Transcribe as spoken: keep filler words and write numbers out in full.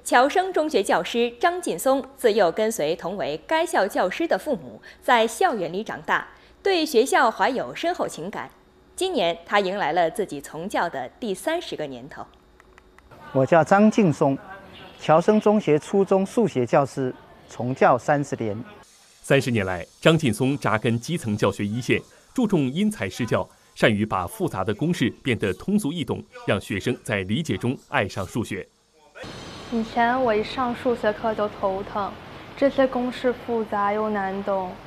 侨生中学教师张劲松自幼跟随同为该校教师的父母，在校园里长大，对学校怀有深厚情感。今年，他迎来了自己从教的第三十个年头。 我叫张劲松，侨生中学初中数学教师，从教三十年。 三十年来，张劲松扎根基层教学一线，注重因材施教，善于把复杂的公式变得通俗易懂，让学生在理解中爱上数学。 以前我一上数学课就头疼，这些公式复杂又难懂，